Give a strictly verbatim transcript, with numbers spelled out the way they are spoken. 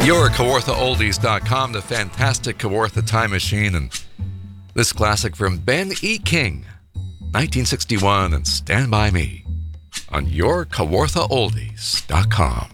Your Kawartha Oldies dot com, the fantastic Kawartha Time Machine, and this classic from Ben E. King, nineteen sixty-one, and Stand By Me on Your Kawartha Oldies dot com.